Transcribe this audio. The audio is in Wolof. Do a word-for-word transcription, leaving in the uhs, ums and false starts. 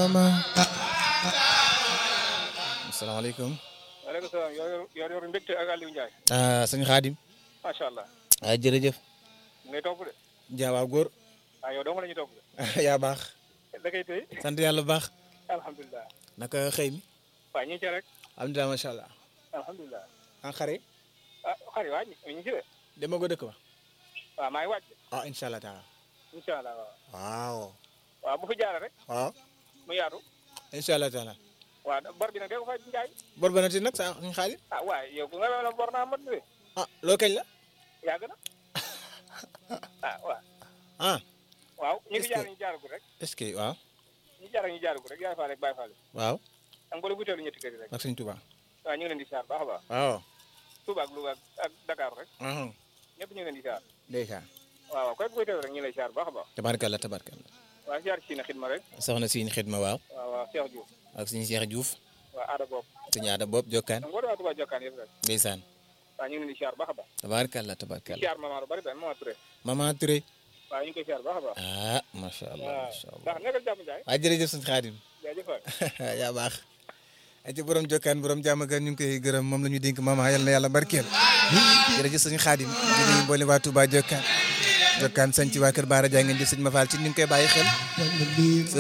mama. Asalaamaaleykum. waaleykum salaam yor yor yor mbégte ak Aliou Ndiaye. ah sëñ Xaadim. macha allah. ah jërëjëf. ngay topp de. jaawaa góor. ah yow dong la ñuy topp de. yaa baax. da koy tey. sant yàlla bu baax. alhamdulilah. naka xëy mi. waaw ñu ngi ci rek. alhamdulilah macha allah. alhamdulilah. ah xare. ah xar yi waa ñu ngi ci de. dama ko dëkk ba. waaw maa ngi wàcc. ah incha allah taala. incha allah waaw. waaw. waaw bu fi jaaree rek. waaw. mu yaatu. incha allah taala. waaw bor bi nag de ko fay Ndiaye. bor ba nati nag sa suñu xaalis. ah waaye yow bu nga doon bor naa mat de. ah loo kañ la. yàgg na. ah waaw. ah. waaw ñu est-ce fi que jaar ñu jaaragul rek. est-ce que waaw. ñu jaar ñu jaaragul rek yaay faale rek bàyyi faale. waaw. am nga lu buteelu ñetti kër yi rek. ak sëñ Touba. waaw ñu ngi leen di siyaar baax a baax. waaw. Touba ak Louga ak ak Dakar rek. ah. ñëpp ñu ngi leen di siyaar. ndeysaan. waaw waaw koy bu koy teew rek ñu lay siyaar baax a baax. tabarkalla tabarkalla. waaw siyaar si na xidma rek. soxna si xidma waaw. waaw waaw Cheikh Diouf. ak suñu Cheikh Diouf. waaw aada boobu. suñu aada bopp jokkaan. donc boo demee Touba Jokkaan yëpp rek. ndeysaan. waaw ñu ngi leen di siyaar baax a baax. tabarkalla di tabarkalla. siyaar maman lu bari benn maman Touré. Maman Touré. waaw ñu ngi koy siyaar baax a baax. ah macha allah waaw macha allah. ndax nekkal jàmm Ndiaye. waaw jërëjëf sëñ Xaadim. jaajëf waay. yaa baax. ay ci borom jokkaan borom jàmm gan ñu ngi koy gërëm moom la ñu dénk mama yal na yàlla barkeel. jërëjëf sëñ Xaadim. ñu ngi boole waa Touba jokkaan. jokkaan sañ ci waa Kër Baara Dia ngeen jëf sëñ ma faal ci ni ngi koy bàyyi xel.